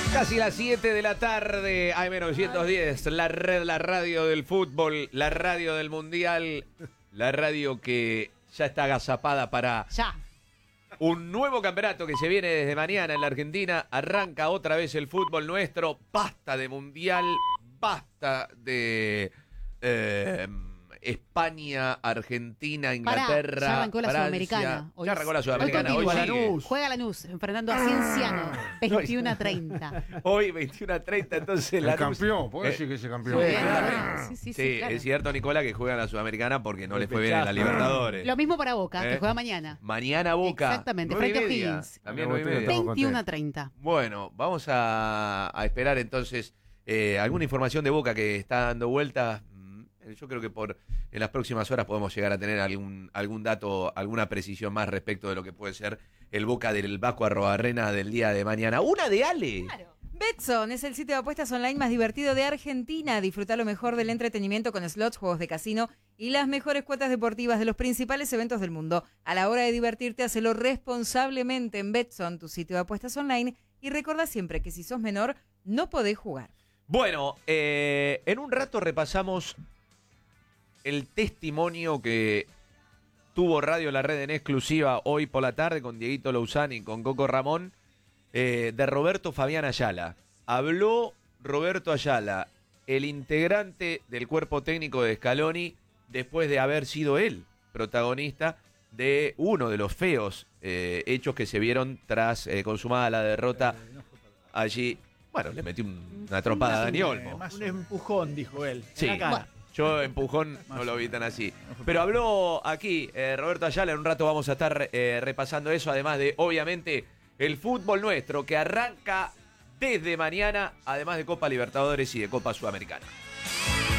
Casi las 7 de la tarde, AM910, la red, la radio del fútbol, la radio del mundial, la radio que ya está agazapada para un nuevo campeonato que se viene desde mañana en la Argentina. Arranca otra vez el fútbol nuestro, basta de mundial, basta de España, Argentina, Inglaterra, ya arrancó la Francia. Sudamericana. Ya arrancó la Sudamericana. Hoy juega Lanús, enfrentando a Cienciano, 21-30. Hoy 21-30, entonces el campeón, ¿puedo decir que es el campeón? Sí, claro. Es cierto, Nicola, que juega en la Sudamericana porque no le fue bien en la Libertadores. Lo mismo para Boca, que juega mañana. Mañana Boca. Exactamente, frente a Higgins. También 21-30. Bueno, vamos a esperar entonces alguna información de Boca que está dando vueltas. Yo creo que en las próximas horas podemos llegar a tener algún dato, alguna precisión más respecto de lo que puede ser el Boca del Vasco Arrobarrena del día de mañana. ¡Una de Ale! Claro. Betson es el sitio de apuestas online más divertido de Argentina. Disfruta lo mejor del entretenimiento con slots, juegos de casino y las mejores cuotas deportivas de los principales eventos del mundo. A la hora de divertirte, hacelo responsablemente en Betson, tu sitio de apuestas online. Y recordá siempre que si sos menor, no podés jugar. Bueno, en un rato repasamos el testimonio que tuvo Radio La Red en exclusiva hoy por la tarde con Dieguito Lousani y con Coco Ramón de Roberto Fabián Ayala. Habló Roberto Ayala, el integrante del cuerpo técnico de Scaloni, después de haber sido él protagonista de uno de los feos hechos que se vieron tras consumada la derrota allí. Bueno, le metió una trompada a Dani Olmo. Un empujón, dijo él. Sí. En la cara. Yo empujón no lo vi tan así. Pero habló aquí Roberto Ayala. En un rato vamos a estar repasando eso. Además de, obviamente, el fútbol nuestro que arranca desde mañana. Además de Copa Libertadores y de Copa Sudamericana.